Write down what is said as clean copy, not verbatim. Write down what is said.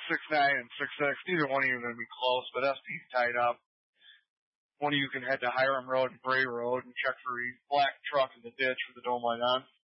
6'9" and 6'6". Neither one of you are going to be close, but SP's tied up. One of you can head to Hiram Road and Bray Road and check for a black truck in the ditch with the dome light on.